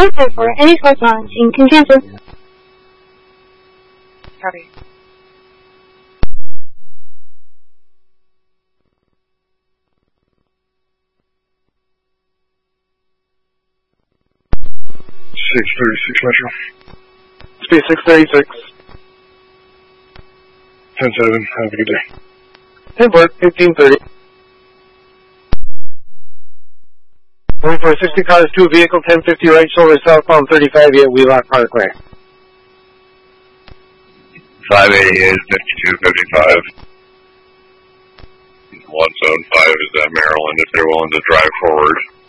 Airport for any correspondence in can cancel. Copy. Metro. Speed 636. 10-7, have a good day. 10-4, 1530. Going for 60 cars, 2 vehicle, 1050 right shoulder, southbound 35 at Wheelock Parkway. 588 is 5255. 175 is Maryland if they're willing to drive forward.